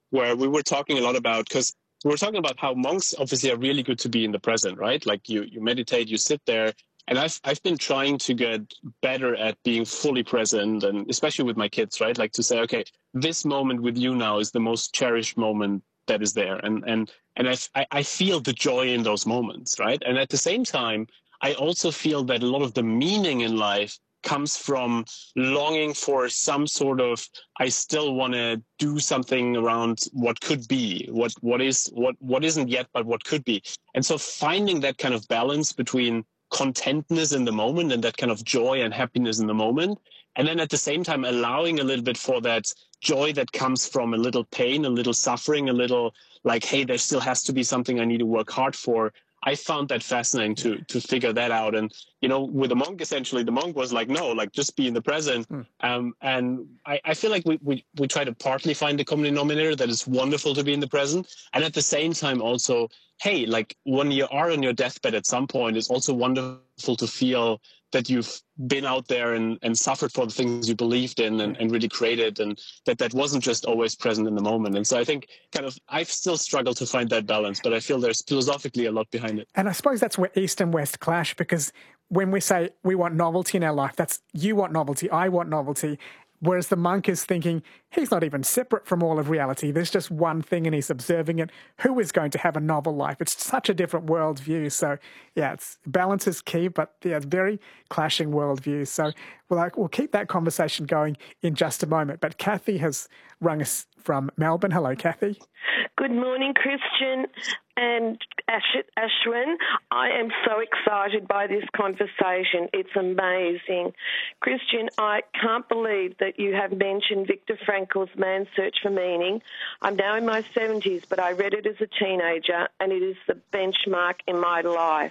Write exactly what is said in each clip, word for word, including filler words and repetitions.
where we were talking a lot about, because we were talking about how monks obviously are really good to be in the present, right? Like you, you meditate, you sit there. And I've I've been trying to get better at being fully present, and especially with my kids, right? Like to say, okay, this moment with you now is the most cherished moment that is there, and and and I I feel the joy in those moments, right? And at the same time, I also feel that a lot of the meaning in life comes from longing for some sort of, I still want to do something around what could be, what what is what what isn't yet, but what could be, and so finding that kind of balance between contentness in the moment and that kind of joy and happiness in the moment, and then at the same time allowing a little bit for that joy that comes from a little pain, a little suffering, a little like, hey, there still has to be something I need to work hard for. I found that fascinating to to figure that out. And, you know, with the monk, essentially, the monk was like, no, like just be in the present. Mm. Um, and I, I feel like we, we, we try to partly find the common denominator that it's wonderful to be in the present. And at the same time also, hey, like when you are on your deathbed at some point, it's also wonderful to feel that you've been out there and, and suffered for the things you believed in and, and really created, and that that wasn't just always present in the moment. And so I think kind of I've still struggled to find that balance, but I feel there's philosophically a lot behind it. And I suppose that's where East and West clash, because when we say we want novelty in our life, that's you want novelty, I want novelty. Whereas the monk is thinking he's not even separate from all of reality. There's just one thing and he's observing it. Who is going to have a novel life? It's such a different worldview. So, yeah, it's, balance is key, but yeah, it's very clashing worldviews. So we'll, we'll keep that conversation going in just a moment. But Kathy has rung us from Melbourne. Hello, Kathy. Good morning, Christian and Ash- Ashwin. I am so excited by this conversation. It's amazing. Christian, I can't believe that you have mentioned Viktor Frankl's Man's Search for Meaning. I'm now in my seventies, but I read it as a teenager, and it is the benchmark in my life.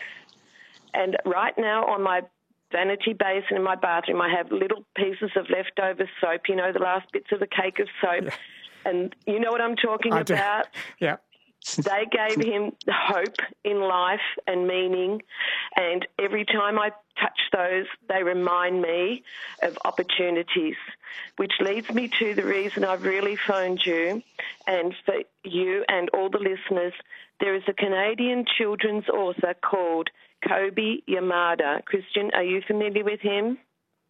And right now on my vanity basin in my bathroom, I have little pieces of leftover soap, you know, the last bits of the cake of soap. Yeah. And you know what I'm talking I about? Do. Yeah. They gave him hope in life and meaning. And every time I touch those, they remind me of opportunities, which leads me to the reason I've really phoned you. And for you and all the listeners, there is a Canadian children's author called Kobi Yamada. Christian, are you familiar with him?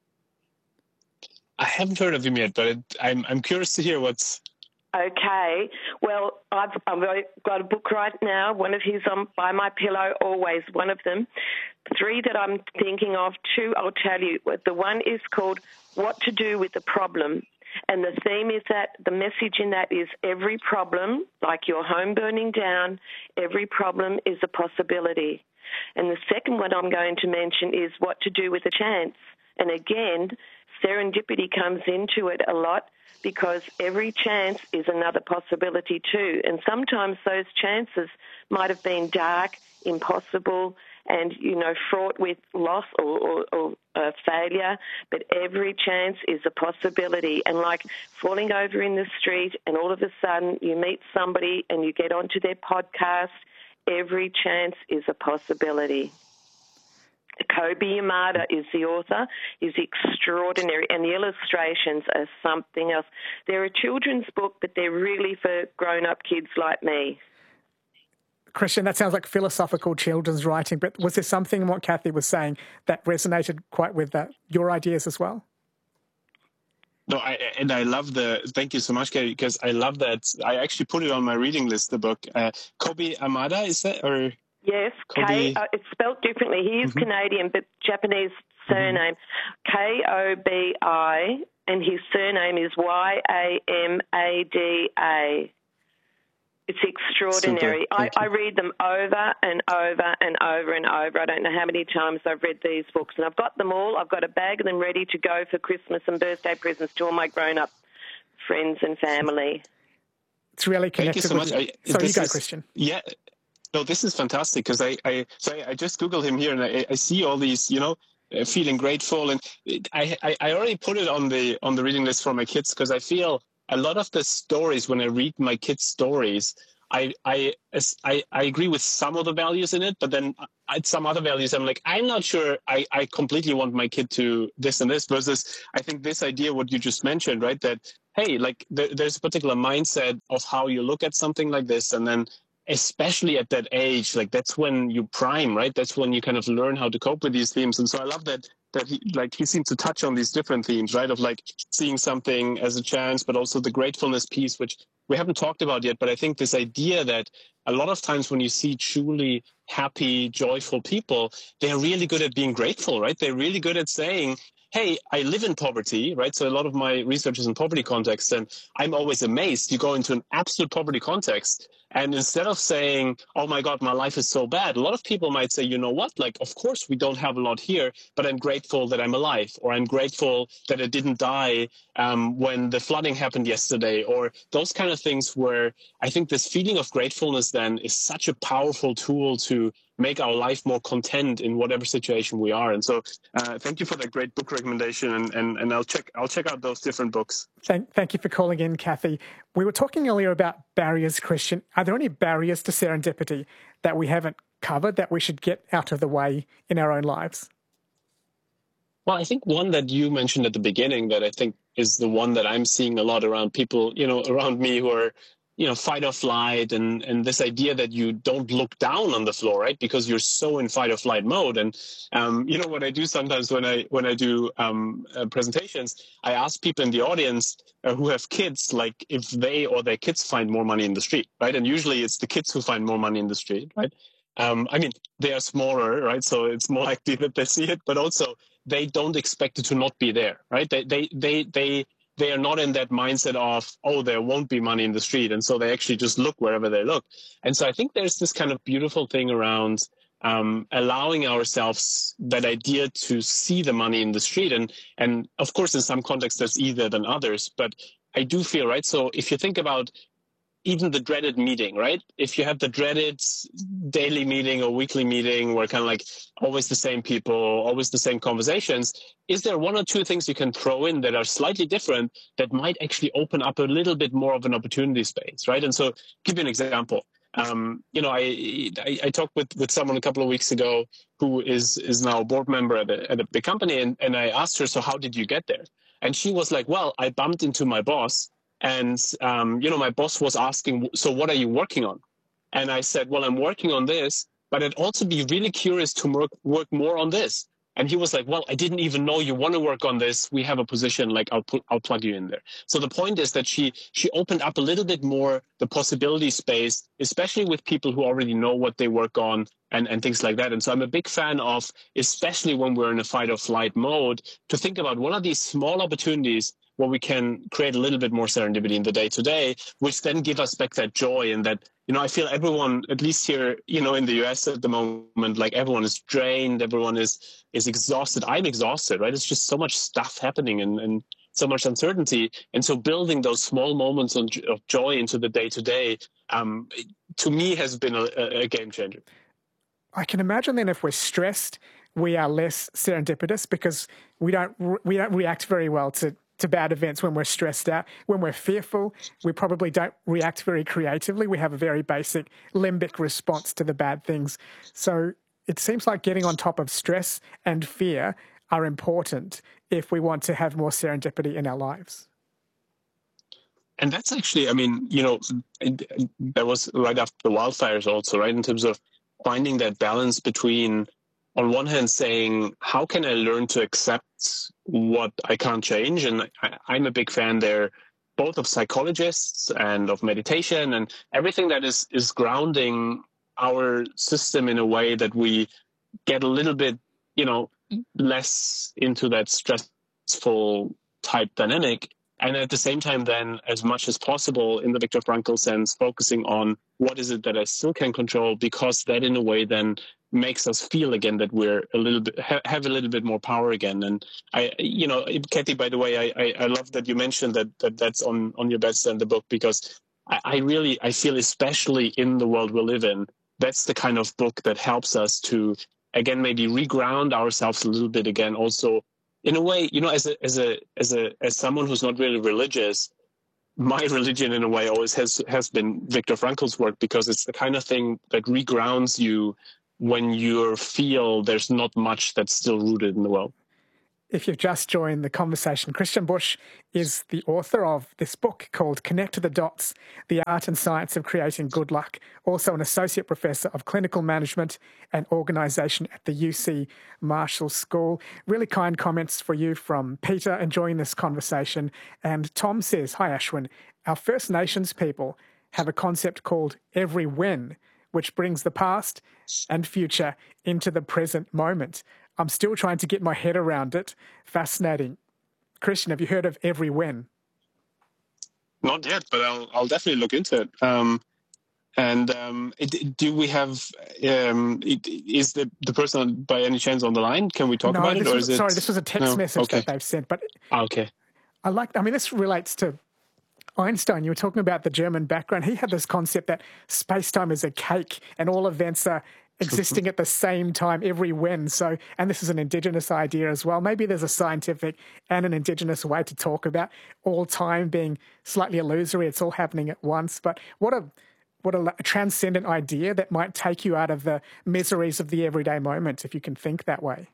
I haven't heard of him yet, but it, I'm I'm curious to hear what's... Okay. Well, I've, I've got a book right now, one of his on by my pillow, always one of them. Three that I'm thinking of, two I'll tell you. The one is called What to Do with the Problem. And the theme is that the message in that is every problem, like your home burning down, every problem is a possibility. And the second one I'm going to mention is What to Do with a Chance. And again, serendipity comes into it a lot, because every chance is another possibility too. And sometimes those chances might have been dark, impossible, and, you know, fraught with loss or, or, or uh, failure. But every chance is a possibility. And like falling over in the street and all of a sudden you meet somebody and you get onto their podcast, every chance is a possibility. Kobi Yamada is the author. He's extraordinary, and the illustrations are something else. They're a children's book, but they're really for grown-up kids like me. Christian, that sounds like philosophical children's writing, but was there something in what Kathy was saying that resonated quite with that, your ideas as well? No, I, and I love the, thank you so much, Kathy, because I love that. I actually put it on my reading list, the book. Uh, Kobi Yamada, is that, or... Yes, K, uh, it's spelled differently. He is mm-hmm. Canadian, but Japanese surname. Mm-hmm. K O B I, and his surname is Y A M A D A. It's extraordinary. I, I read them over and over and over and over. I don't know how many times I've read these books, and I've got them all. I've got a bag of them ready to go for Christmas and birthday presents to all my grown-up friends and family. It's really connected. Thank you so with much. You. I, so you go, is, Christian. Yeah. No, this is fantastic, because I, I, so I, I just Googled him here, and I, I see all these, you know, uh, feeling grateful, and I, I, I already put it on the on the reading list for my kids, because I feel a lot of the stories, when I read my kids' stories, I, I, I, I agree with some of the values in it, but then at some other values, I'm like, I'm not sure I, I completely want my kid to this and this, versus I think this idea, what you just mentioned, right? That, hey, like there, there's a particular mindset of how you look at something like this. And then especially at that age, like that's when you prime, right? That's when you kind of learn how to cope with these themes. And so I love that, that he, like he seems to touch on these different themes, right? Of like seeing something as a chance, but also the gratefulness piece, which we haven't talked about yet. But I think this idea that a lot of times when you see truly happy, joyful people, they're really good at being grateful, right? They're really good at saying, hey, I live in poverty, right? So a lot of my research is in poverty context, and I'm always amazed. You go into an absolute poverty context, and instead of saying, oh my God, my life is so bad, a lot of people might say, you know what, like, of course we don't have a lot here, but I'm grateful that I'm alive, or I'm grateful that I didn't die um, when the flooding happened yesterday, or those kind of things, where I think this feeling of gratefulness then is such a powerful tool to make our life more content in whatever situation we are. And so uh, thank you for that great book recommendation. And, and, and I'll check I'll check out those different books. Thank, thank you for calling in, Kathy. We were talking earlier about barriers, Christian. Are there any barriers to serendipity that we haven't covered that we should get out of the way in our own lives? Well, I think one that you mentioned at the beginning that I think is the one that I'm seeing a lot around people, you know, around me who are, you know, fight or flight, and, and this idea that you don't look down on the floor, right? Because you're so in fight or flight mode. And, um, you know, what I do sometimes when I, when I do um, uh, presentations, I ask people in the audience uh, who have kids, like if they or their kids find more money in the street, right? And usually it's the kids who find more money in the street, right? Um, I mean, they are smaller, right? So it's more likely that they see it, but also they don't expect it to not be there, right? They, they, they, they, they are not in that mindset of, oh, there won't be money in the street. And so they actually just look wherever they look. And so I think there's this kind of beautiful thing around um, allowing ourselves that idea to see the money in the street. And, and of course, in some contexts, that's easier than others. But I do feel, right? So if you think about even the dreaded meeting, right? If you have the dreaded daily meeting or weekly meeting where kind of like always the same people, always the same conversations, is there one or two things you can throw in that are slightly different that might actually open up a little bit more of an opportunity space, right? And so give you an example. Um, you know, I, I I talked with, with someone a couple of weeks ago who is is now a board member at a, at a big company, and, and I asked her, so how did you get there? And she was like, well, I bumped into my boss. And, um, you know, my boss was asking, so what are you working on? And I said, well, I'm working on this, but I'd also be really curious to work, work more on this. And he was like, well, I didn't even know you want to work on this. We have a position, like I'll put, I'll plug you in there. So the point is that she, she opened up a little bit more the possibility space, especially with people who already know what they work on and, and things like that. And so I'm a big fan of, especially when we're in a fight or flight mode, to think about what are these small opportunities where we can create a little bit more serendipity in the day-to-day, which then give us back that joy. And that, you know, I feel everyone, at least here, you know, in the U S at the moment, like everyone is drained, everyone is is exhausted. I'm exhausted, right? It's just so much stuff happening and, and so much uncertainty. And so building those small moments of joy into the day-to-day, um, to me, has been a, a game changer. I can imagine then if we're stressed, we are less serendipitous because we don't we don't react very well to to bad events when we're stressed out. When we're fearful, we probably don't react very creatively. We have a very basic limbic response to the bad things. So it seems like getting on top of stress and fear are important if we want to have more serendipity in our lives. And that's actually, I mean, you know, that was right after the wildfires also, right? In terms of finding that balance between, on one hand, saying, how can I learn to accept what I can't change? And I, I'm a big fan there, both of psychologists and of meditation and everything that is, is grounding our system in a way that we get a little bit, you know, less into that stressful type dynamic. And at the same time, then, as much as possible, in the Viktor Frankl sense, focusing on what is it that I still can control, because that, in a way, then makes us feel again that we're a little bit ha- have a little bit more power again. And I, you know, Kathy, by the way, I, I, I love that you mentioned that, that that's on on your bestseller book, because I, I really I feel, especially in the world we live in, that's the kind of book that helps us to again maybe reground ourselves a little bit again, also. In a way, you know, as a as a as a as someone who's not really religious, my religion in a way always has has been Viktor Frankl's work, because it's the kind of thing that regrounds you when you feel there's not much that's still rooted in the world. If you've just joined the conversation, Christian Busch is the author of this book called Connect the Dots, The Art and Science of Creating Good Luck, also an Associate Professor of Clinical Management and Organisation at the U C Marshall School. Really kind comments for you from Peter enjoying this conversation. And Tom says, hi Ashwin, our First Nations people have a concept called every when, which brings the past and future into the present moment. I'm still trying to get my head around it. Fascinating. Christian, have you heard of every when? Not yet, but I'll I'll definitely look into it. Um, and um, it, do we have? Um, it, is the the person by any chance on the line? Can we talk no, about it, or was, is it? Sorry, this was a text no? message okay. that they've sent. But ah, okay, I like. I mean, this relates to Einstein. You were talking about the German background. He had this concept that space-time is a cake, and all events are existing at the same time every when. So, and this is an Indigenous idea as well. Maybe there's a scientific and an Indigenous way to talk about all time being slightly illusory. It's all happening at once. But what a what a, a transcendent idea that might take you out of the miseries of the everyday moment, if you can think that way.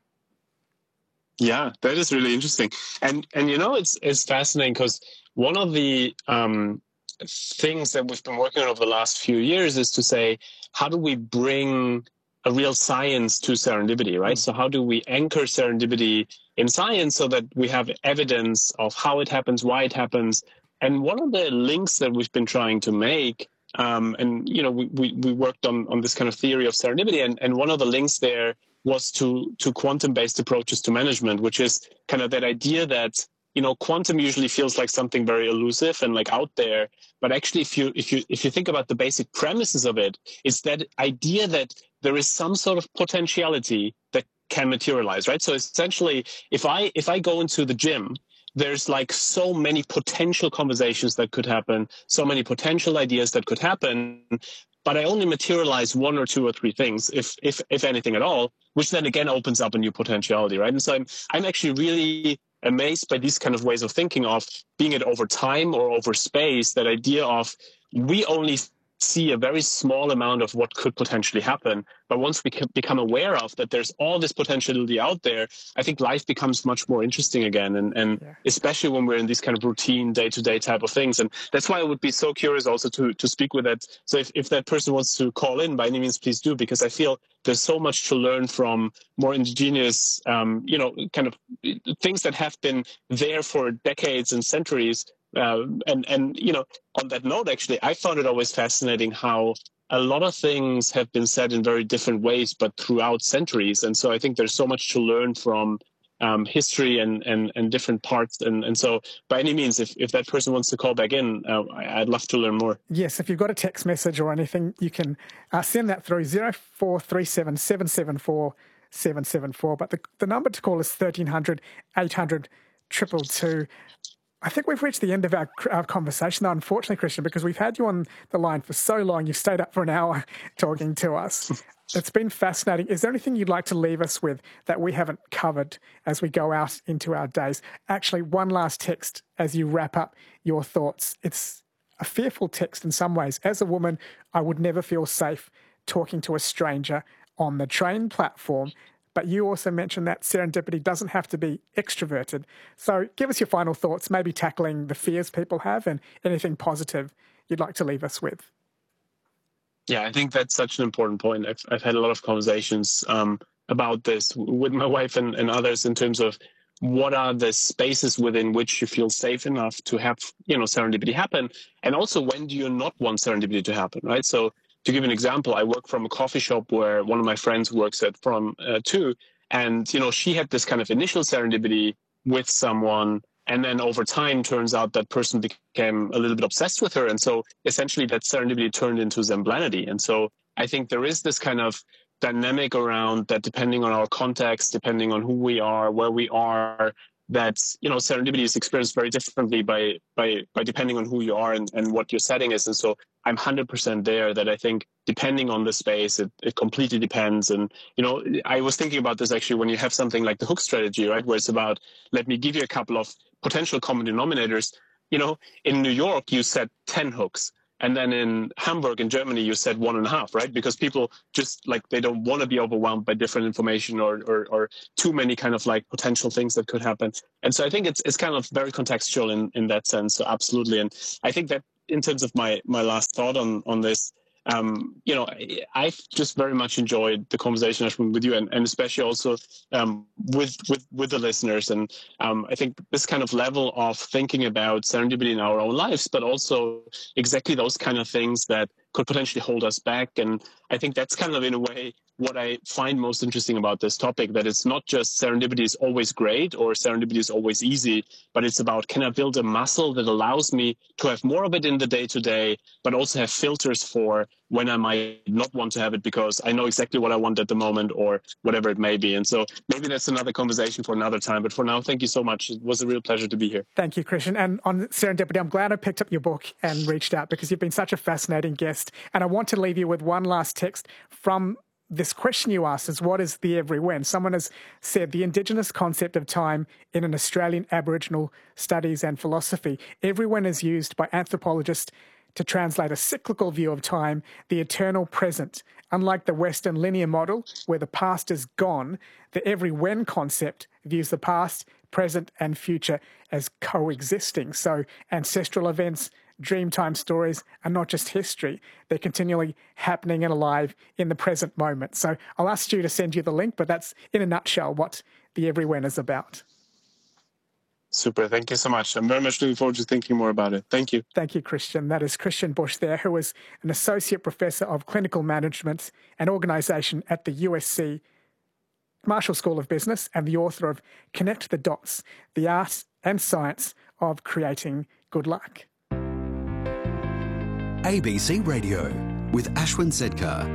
Yeah, that is really interesting. And and you know, it's it's fascinating because one of the um, things that we've been working on over the last few years is to say, how do we bring a real science to serendipity, right? Mm. So how do we anchor serendipity in science so that we have evidence of how it happens, why it happens? And one of the links that we've been trying to make, um, and, you know, we, we, we worked on, on this kind of theory of serendipity, and, and one of the links there was to, to quantum-based approaches to management, which is kind of that idea that, you know, quantum usually feels like something very elusive and like out there. But actually, if you if you if you think about the basic premises of it, it's that idea that there is some sort of potentiality that can materialize, right? So essentially, if I if I go into the gym, there's like so many potential conversations that could happen, so many potential ideas that could happen, but I only materialize one or two or three things, if if if anything at all, which then again opens up a new potentiality, right? And so I'm I'm actually really amazed by these kind of ways of thinking of being it over time or over space, that idea of we only see a very small amount of what could potentially happen. But once we can become aware of that there's all this potentiality out there, I think life becomes much more interesting again. And, and yeah. especially when we're in these kind of routine day-to-day type of things. And that's why I would be so curious also to to speak with that. So if, if that person wants to call in, by any means, please do, because I feel there's so much to learn from more indigenous, um, you know, kind of things that have been there for decades and centuries. Uh, and, and, you know, on that note, actually, I found it always fascinating how a lot of things have been said in very different ways, but throughout centuries. And so I think there's so much to learn from um, history and, and, and different parts. And, and so by any means, if, if that person wants to call back in, uh, I'd love to learn more. Yes, if you've got a text message or anything, you can uh, send that through zero four three seven, seven seven four, seven seven four. But the, the number to call is thirteen hundred, eight hundred, two two two. I think we've reached the end of our, our conversation, though, unfortunately, Christian, because we've had you on the line for so long. You've stayed up for an hour talking to us. It's been fascinating. Is there anything you'd like to leave us with that we haven't covered as we go out into our days? Actually, one last text as you wrap up your thoughts. It's a fearful text in some ways. As a woman, I would never feel safe talking to a stranger on the train platform. But you also mentioned that serendipity doesn't have to be extroverted. So give us your final thoughts, maybe tackling the fears people have and anything positive you'd like to leave us with. Yeah, I think that's such an important point. I've, I've had a lot of conversations um, about this with my wife and, and others in terms of what are the spaces within which you feel safe enough to have, you know, serendipity happen. And also, when do you not want serendipity to happen, right? So to give an example, I work from a coffee shop where one of my friends works at from uh, too. And, you know, she had this kind of initial serendipity with someone. And then over time, turns out that person became a little bit obsessed with her. And so essentially that serendipity turned into zemblanity. And so I think there is this kind of dynamic around that, depending on our context, depending on who we are, where we are, that, you know, serendipity is experienced very differently by by by depending on who you are and, and what your setting is. And so I'm one hundred percent there that I think depending on the space, it, it completely depends. And, you know, I was thinking about this actually when you have something like the hook strategy, right, where it's about, let me give you a couple of potential common denominators. You know, in New York, you set ten hooks. And then in Hamburg, in Germany, you said one and a half, right? Because people just like, they don't want to be overwhelmed by different information or, or, or too many kind of like potential things that could happen. And so I think it's it's kind of very contextual in, in that sense. So absolutely. And I think that in terms of my, my last thought on, on this, Um, you know, I've just very much enjoyed the conversation with you, and, and especially also um, with, with with the listeners. And um, I think this kind of level of thinking about serendipity in our own lives, but also exactly those kind of things that could potentially hold us back. And I think that's kind of, in a way, what I find most interesting about this topic, that it's not just serendipity is always great or serendipity is always easy, but it's about, can I build a muscle that allows me to have more of it in the day-to-day, but also have filters for when I might not want to have it because I know exactly what I want at the moment or whatever it may be. And so maybe that's another conversation for another time. But for now, thank you so much. It was a real pleasure to be here. Thank you, Christian. And on serendipity, I'm glad I picked up your book and reached out because you've been such a fascinating guest. And I want to leave you with one last text from this question you asked, is what is the every when? Someone has said the indigenous concept of time in an Australian Aboriginal studies and philosophy. Every when is used by anthropologists to translate a cyclical view of time, the eternal present. Unlike the Western linear model, where the past is gone, the every when concept views the past, present and future as coexisting. So ancestral events, Dreamtime stories are not just history, they're continually happening and alive in the present moment. So I'll ask Stu to send you the link, but that's in a nutshell what the every when is about. Super. Thank you so much. I'm very much looking forward to thinking more about it. Thank you. Thank you, Christian. That is Christian Busch there, who is an Associate Professor of Clinical Management and Organisation at the U S C Marshall School of Business and the author of Connect the Dots, the Art and Science of Creating Good Luck. A B C Radio with Ashwin Sedkar.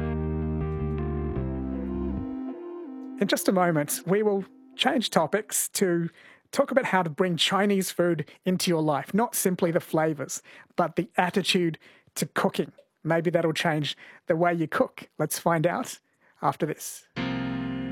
In just a moment, we will change topics to talk about how to bring Chinese food into your life, not simply the flavours, but the attitude to cooking. Maybe that'll change the way you cook. Let's find out after this.